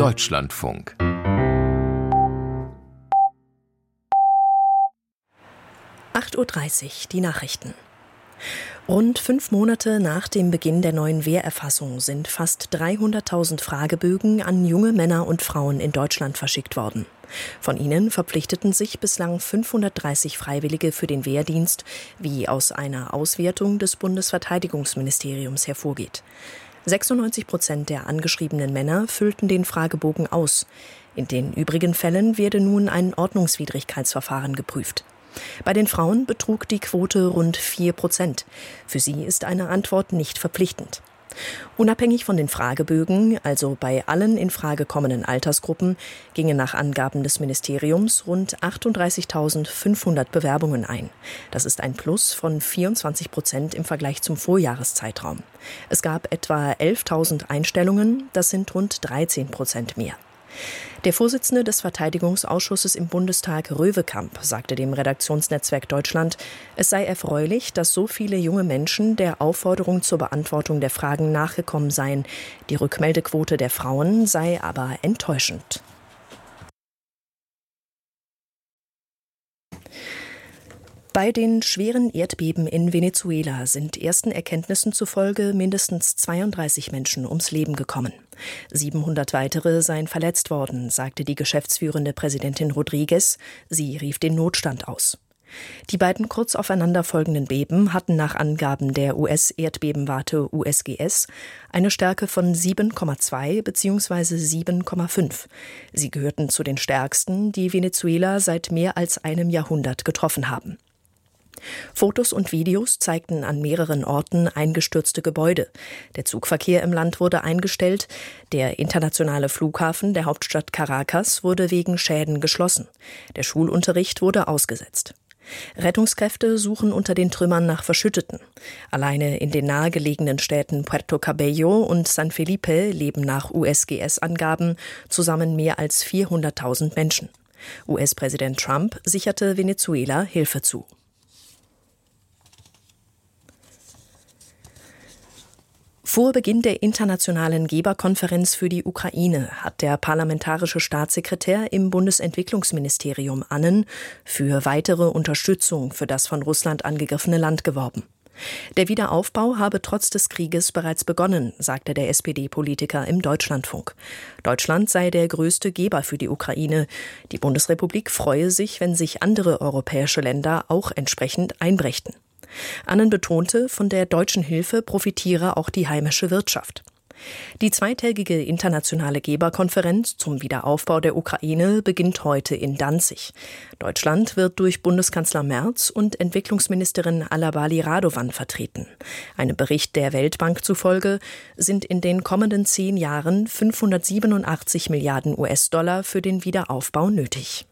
Deutschlandfunk. (8:30 Uhr), die Nachrichten. Rund 5 Monate nach dem Beginn der neuen Wehrerfassung sind fast 300.000 Fragebögen an junge Männer und Frauen in Deutschland verschickt worden. Von ihnen verpflichteten sich bislang 530 Freiwillige für den Wehrdienst, wie aus einer Auswertung des Bundesverteidigungsministeriums hervorgeht. 96% der angeschriebenen Männer füllten den Fragebogen aus. In den übrigen Fällen werde nun ein Ordnungswidrigkeitsverfahren geprüft. Bei den Frauen betrug die Quote rund 4%. Für sie ist eine Antwort nicht verpflichtend. Unabhängig von den Fragebögen, also bei allen in Frage kommenden Altersgruppen, gingen nach Angaben des Ministeriums rund 38.500 Bewerbungen ein. Das ist ein Plus von 24% im Vergleich zum Vorjahreszeitraum. Es gab etwa 11.000 Einstellungen, das sind rund 13% mehr. Der Vorsitzende des Verteidigungsausschusses im Bundestag, Röwekamp, sagte dem Redaktionsnetzwerk Deutschland, es sei erfreulich, dass so viele junge Menschen der Aufforderung zur Beantwortung der Fragen nachgekommen seien. Die Rückmeldequote der Frauen sei aber enttäuschend. Bei den schweren Erdbeben in Venezuela sind ersten Erkenntnissen zufolge mindestens 32 Menschen ums Leben gekommen. 700 weitere seien verletzt worden, sagte die geschäftsführende Präsidentin Rodriguez. Sie rief den Notstand aus. Die beiden kurz aufeinander folgenden Beben hatten nach Angaben der US-Erdbebenwarte USGS eine Stärke von 7,2 bzw. 7,5. Sie gehörten zu den stärksten, die Venezuela seit mehr als einem Jahrhundert getroffen haben. Fotos und Videos zeigten an mehreren Orten eingestürzte Gebäude. Der Zugverkehr im Land wurde eingestellt. Der internationale Flughafen der Hauptstadt Caracas wurde wegen Schäden geschlossen. Der Schulunterricht wurde ausgesetzt. Rettungskräfte suchen unter den Trümmern nach Verschütteten. Alleine in den nahegelegenen Städten Puerto Cabello und San Felipe leben nach USGS-Angaben zusammen mehr als 400.000 Menschen. US-Präsident Trump sicherte Venezuela Hilfe zu. Vor Beginn der internationalen Geberkonferenz für die Ukraine hat der parlamentarische Staatssekretär im Bundesentwicklungsministerium Annen für weitere Unterstützung für das von Russland angegriffene Land geworben. Der Wiederaufbau habe trotz des Krieges bereits begonnen, sagte der SPD-Politiker im Deutschlandfunk. Deutschland sei der größte Geber für die Ukraine. Die Bundesrepublik freue sich, wenn sich andere europäische Länder auch entsprechend einbrächten. Annen betonte, von der deutschen Hilfe profitiere auch die heimische Wirtschaft. Die zweitägige internationale Geberkonferenz zum Wiederaufbau der Ukraine beginnt heute in Danzig. Deutschland wird durch Bundeskanzler Merz und Entwicklungsministerin Alabali Radovan vertreten. Einem Bericht der Weltbank zufolge sind in den kommenden 10 Jahren 587 Milliarden US-Dollar für den Wiederaufbau nötig.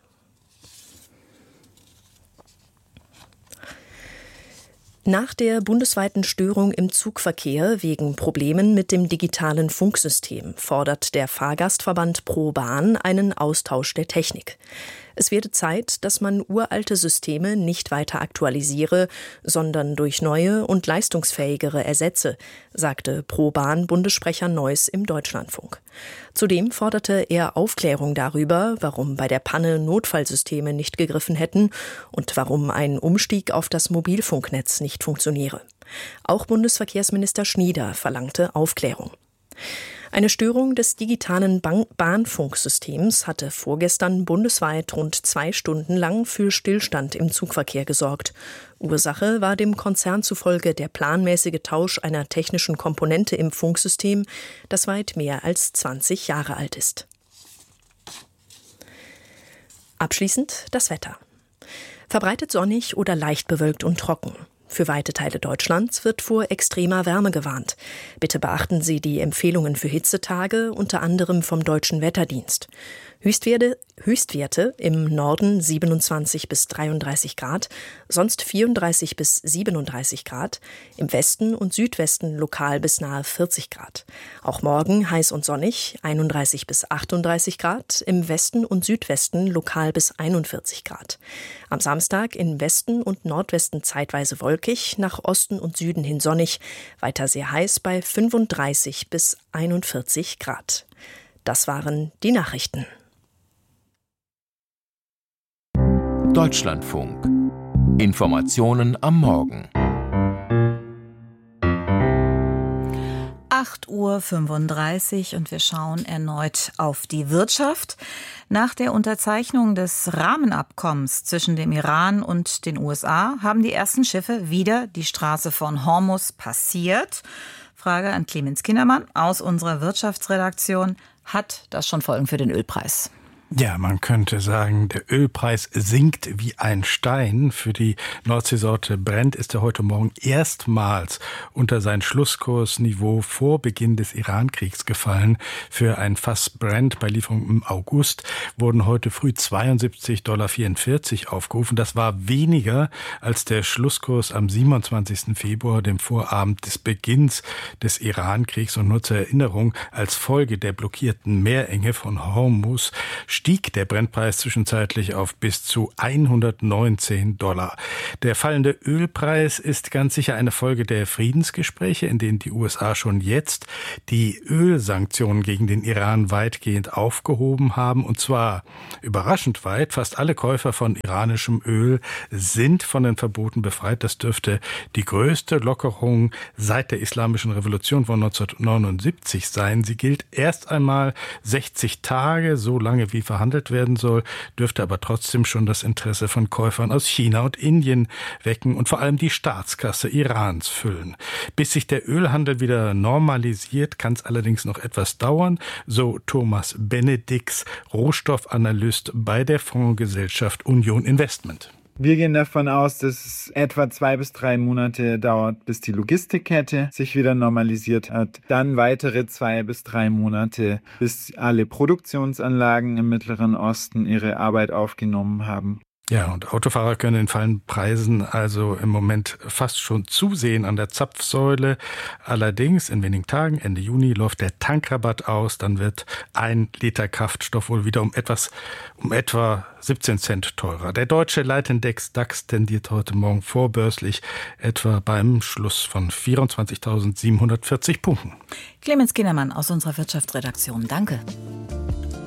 Nach der bundesweiten Störung im Zugverkehr wegen Problemen mit dem digitalen Funksystem fordert der Fahrgastverband ProBahn einen Austausch der Technik. Es werde Zeit, dass man uralte Systeme nicht weiter aktualisiere, sondern durch neue und leistungsfähigere ersetze, sagte ProBahn-Bundessprecher Neuss im Deutschlandfunk. Zudem forderte er Aufklärung darüber, warum bei der Panne Notfallsysteme nicht gegriffen hätten und warum ein Umstieg auf das Mobilfunknetz nicht funktioniere. Auch Bundesverkehrsminister Schnieder verlangte Aufklärung. Eine Störung des digitalen Bahnfunksystems hatte vorgestern bundesweit rund 2 Stunden lang für Stillstand im Zugverkehr gesorgt. Ursache war dem Konzern zufolge der planmäßige Tausch einer technischen Komponente im Funksystem, das weit mehr als 20 Jahre alt ist. Abschließend das Wetter. Verbreitet sonnig oder leicht bewölkt und trocken. Für weite Teile Deutschlands wird vor extremer Wärme gewarnt. Bitte beachten Sie die Empfehlungen für Hitzetage, unter anderem vom Deutschen Wetterdienst. Höchstwerte im Norden 27 bis 33 Grad, sonst 34 bis 37 Grad, im Westen und Südwesten lokal bis nahe 40 Grad. Auch morgen heiß und sonnig, 31 bis 38 Grad, im Westen und Südwesten lokal bis 41 Grad. Am Samstag im Westen und Nordwesten zeitweise wolkig, nach Osten und Süden hin sonnig, weiter sehr heiß bei 35 bis 41 Grad. Das waren die Nachrichten. Deutschlandfunk. Informationen am Morgen. 8:35 Uhr und wir schauen erneut auf die Wirtschaft. Nach der Unterzeichnung des Rahmenabkommens zwischen dem Iran und den USA haben die ersten Schiffe wieder die Straße von Hormuz passiert. Frage an Clemens Kindermann aus unserer Wirtschaftsredaktion. Hat das schon Folgen für den Ölpreis? Ja, man könnte sagen, der Ölpreis sinkt wie ein Stein. Für die Nordseesorte Brent ist er heute Morgen erstmals unter sein Schlusskursniveau vor Beginn des Iran-Kriegs gefallen. Für ein Fass Brent bei Lieferung im August wurden heute früh $72,44 aufgerufen. Das war weniger als der Schlusskurs am 27. Februar, dem Vorabend des Beginns des Iran-Kriegs. Und nur zur Erinnerung, als Folge der blockierten Meerenge von Hormuz stieg der Brentpreis zwischenzeitlich auf bis zu $119. Der fallende Ölpreis ist ganz sicher eine Folge der Friedensgespräche, in denen die USA schon jetzt die Ölsanktionen gegen den Iran weitgehend aufgehoben haben. Und zwar überraschend weit. Fast alle Käufer von iranischem Öl sind von den Verboten befreit. Das dürfte die größte Lockerung seit der Islamischen Revolution von 1979 sein. Sie gilt erst einmal 60 Tage, so lange wie verhandelt werden soll, dürfte aber trotzdem schon das Interesse von Käufern aus China und Indien wecken und vor allem die Staatskasse Irans füllen. Bis sich der Ölhandel wieder normalisiert, kann es allerdings noch etwas dauern, so Thomas Benedix, Rohstoffanalyst bei der Fondsgesellschaft Union Investment. Wir gehen davon aus, dass es etwa 2 bis 3 Monate dauert, bis die Logistikkette sich wieder normalisiert hat. Dann weitere 2 bis 3 Monate, bis alle Produktionsanlagen im Mittleren Osten ihre Arbeit aufgenommen haben. Ja, und Autofahrer können den fallenden Preisen also im Moment fast schon zusehen an der Zapfsäule. Allerdings in wenigen Tagen, Ende Juni, läuft der Tankrabatt aus. Dann wird 1 Liter Kraftstoff wohl wieder um etwa 17 Cent teurer. Der deutsche Leitindex DAX tendiert heute Morgen vorbörslich etwa beim Schluss von 24.740 Punkten. Clemens Kindermann aus unserer Wirtschaftsredaktion. Danke.